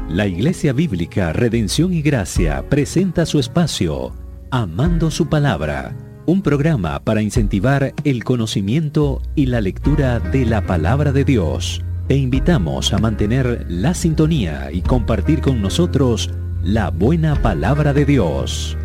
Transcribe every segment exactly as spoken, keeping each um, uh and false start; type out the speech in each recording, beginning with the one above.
La Iglesia Bíblica Redención y Gracia presenta su espacio Amando su Palabra, un programa para incentivar el conocimiento y la lectura de la Palabra de Dios. Te invitamos a mantener la sintonía y compartir con nosotros la buena Palabra de Dios.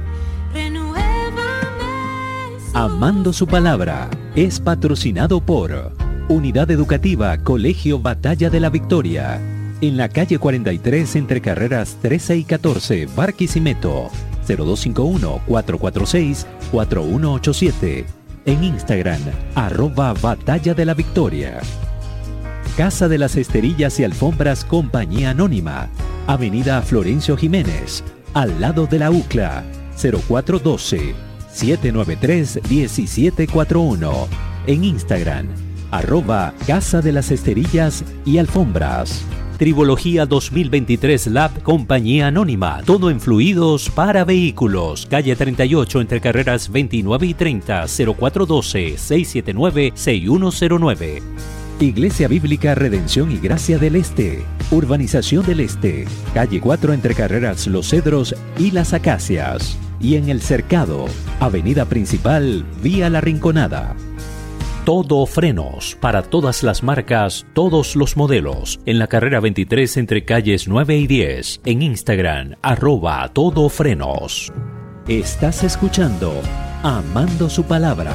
Amando su Palabra es patrocinado por Unidad Educativa Colegio Batalla de la Victoria, en la calle cuarenta y tres entre carreras trece y catorce, Barquisimeto, cero dos cinco uno, cuatro cuatro seis, cuatro uno ocho siete. En Instagram, arroba Batalla de la Victoria. Casa de las Esterillas y Alfombras Compañía Anónima, Avenida Florencio Jiménez, al lado de la U C L A, cero cuatro uno dos, siete nueve tres, uno siete cuatro uno. En Instagram, arroba Casa de las Esterillas y Alfombras. Tribología dos mil veintitrés Lab Compañía Anónima, todo en fluidos para vehículos, calle treinta y ocho entre carreras veintinueve y treinta, cero cuatro uno dos, seis siete nueve, seis uno cero nueve. Iglesia Bíblica Redención y Gracia del Este, Urbanización del Este, calle cuatro entre carreras Los Cedros y Las Acacias. Y en El Cercado, avenida principal, vía La Rinconada. Todo Frenos, para todas las marcas, todos los modelos. En la carrera veintitrés entre calles nueve y diez. En Instagram, arroba Todo Frenos. Estás escuchando Amando su Palabra.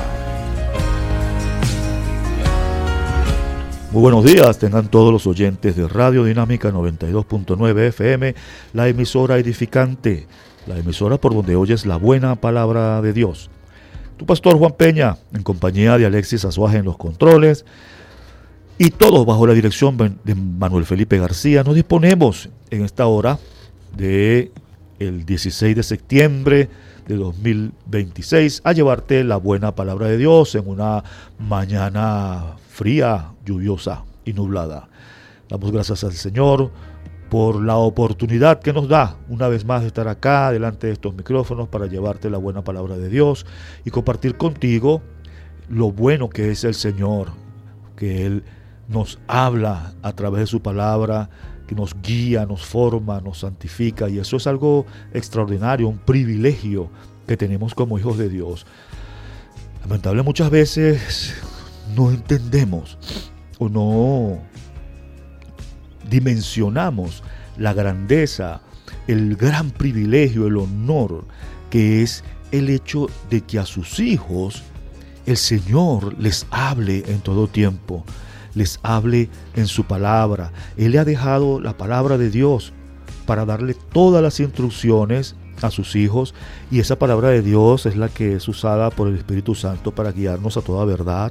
Muy buenos días, tengan todos los oyentes de Radio Dinámica noventa y dos punto nueve F M, la emisora edificante, la emisora por donde oyes la buena palabra de Dios. Tu pastor Juan Peña, en compañía de Alexis Azuaje en los controles, y todos bajo la dirección de Manuel Felipe García, nos disponemos en esta hora de el dieciséis de septiembre de dos mil veintiséis a llevarte la buena palabra de Dios en una mañana fría, lluviosa y nublada. Damos gracias al Señor por la oportunidad que nos da una vez más de estar acá delante de estos micrófonos para llevarte la buena palabra de Dios y compartir contigo lo bueno que es el Señor, que Él nos habla a través de su palabra, que nos guía, nos forma, nos santifica, y eso es algo extraordinario, un privilegio que tenemos como hijos de Dios. Lamentable muchas veces no entendemos o no dimensionamos la grandeza, el gran privilegio, el honor que es el hecho de que a sus hijos el Señor les hable en todo tiempo, les hable en su palabra. Él le ha dejado la palabra de Dios para darle todas las instrucciones a sus hijos, y esa palabra de Dios es la que es usada por el Espíritu Santo para guiarnos a toda verdad.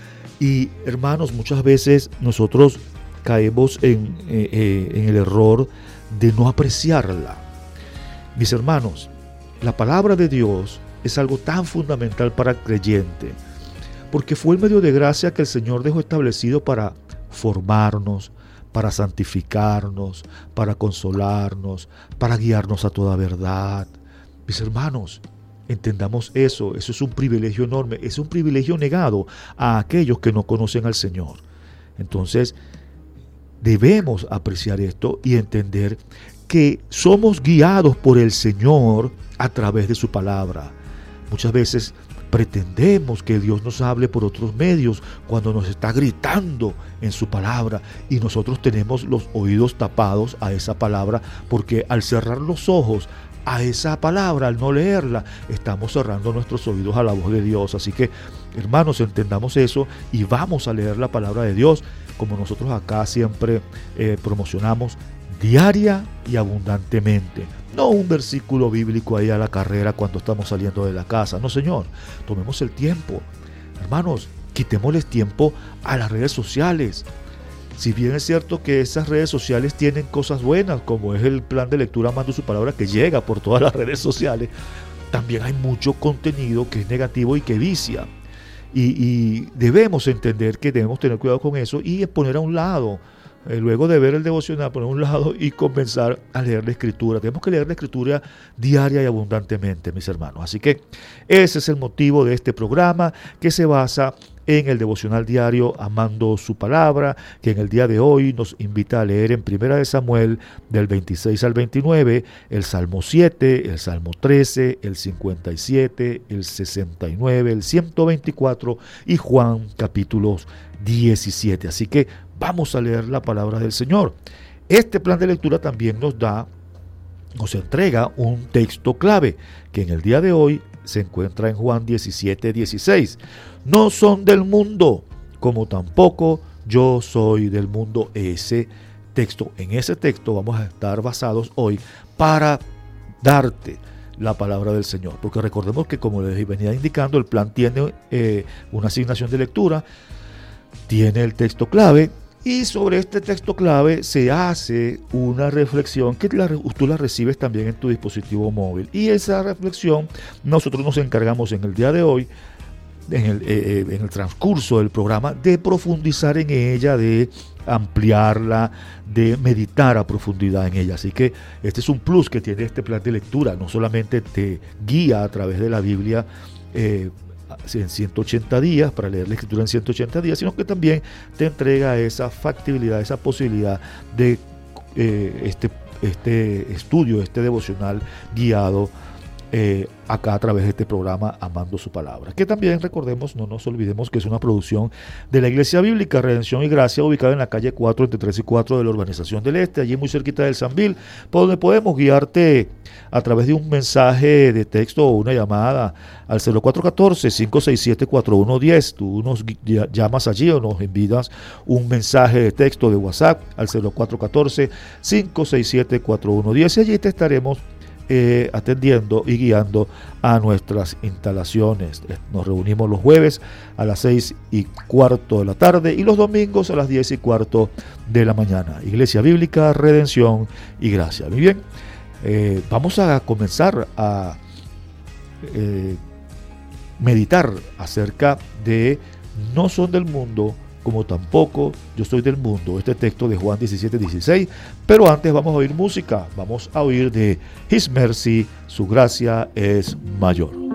Y hermanos, muchas veces nosotros caemos en, eh, en el error de no apreciarla. Mis hermanos, la palabra de Dios es algo tan fundamental para el creyente, porque fue el medio de gracia que el Señor dejó establecido para formarnos, para santificarnos, para consolarnos, para guiarnos a toda verdad. Mis hermanos, entendamos eso, eso es un privilegio enorme, es un privilegio negado a aquellos que no conocen al Señor. Entonces, debemos apreciar esto y entender que somos guiados por el Señor a través de su palabra. Muchas veces pretendemos que Dios nos hable por otros medios cuando nos está gritando en su palabra, y nosotros tenemos los oídos tapados a esa palabra, porque al cerrar los ojos a esa palabra, al no leerla, estamos cerrando nuestros oídos a la voz de Dios. Así que, hermanos, entendamos eso y vamos a leer la palabra de Dios, como nosotros acá siempre eh, promocionamos, diaria y abundantemente. No un versículo bíblico ahí a la carrera cuando estamos saliendo de la casa. No, Señor, tomemos el tiempo. Hermanos, quitémosles tiempo a las redes sociales. Si bien es cierto que esas redes sociales tienen cosas buenas, como es el plan de lectura Amando su Palabra que llega por todas las redes sociales, también hay mucho contenido que es negativo y que vicia. Y, y debemos entender que debemos tener cuidado con eso y poner a un lado, eh, luego de ver el devocional, poner a un lado y comenzar a leer la Escritura. Tenemos que leer la Escritura diaria y abundantemente, mis hermanos. Así que ese es el motivo de este programa, que se basa en el devocional diario Amando su Palabra, que en el día de hoy nos invita a leer en Primera de Samuel del veintiséis al veintinueve, el Salmo siete, el Salmo trece, el cincuenta y siete, el sesenta y nueve, el ciento veinticuatro y Juan capítulos diecisiete. Así que vamos a leer la palabra del Señor. Este plan de lectura también nos da, nos entrega un texto clave, que en el día de hoy se encuentra en Juan diecisiete, dieciséis. No son del mundo, como tampoco yo soy del mundo. Ese texto, en ese texto vamos a estar basados hoy para darte la palabra del Señor, porque recordemos que, como les venía indicando, el plan tiene eh, una asignación de lectura, tiene el texto clave, y sobre este texto clave se hace una reflexión que la, tú la recibes también en tu dispositivo móvil. Y esa reflexión nosotros nos encargamos en el día de hoy, en el, eh, en el transcurso del programa, de profundizar en ella, de ampliarla, de meditar a profundidad en ella. Así que este es un plus que tiene este plan de lectura. No solamente te guía a través de la Biblia eh, en ciento ochenta días, para leer la escritura en ciento ochenta días, sino que también te entrega esa factibilidad, esa posibilidad de eh, este, este estudio, este devocional guiado eh, acá a través de este programa Amando su Palabra, que también, recordemos, no nos olvidemos que es una producción de la Iglesia Bíblica Redención y Gracia, ubicada en la calle cuatro, entre tres y cuatro de la Urbanización del Este, allí muy cerquita del Sambil, por donde podemos guiarte a través de un mensaje de texto o una llamada al cero cuatro uno cuatro, cinco seis siete, cuatro uno uno cero. Tú nos llamas allí o nos envías un mensaje de texto de WhatsApp al cero cuatro uno cuatro, cinco seis siete, cuatro uno uno cero, y allí te estaremos Eh, atendiendo y guiando a nuestras instalaciones. Nos reunimos los jueves a las seis y cuarto de la tarde y los domingos a las diez y cuarto de la mañana. Iglesia Bíblica, Redención y Gracia. Muy bien, eh, vamos a comenzar a eh, meditar acerca de no son del mundo, como tampoco yo soy del mundo, este texto de Juan diecisiete, dieciséis, pero antes vamos a oír música, vamos a oír de His Mercy, su gracia es mayor.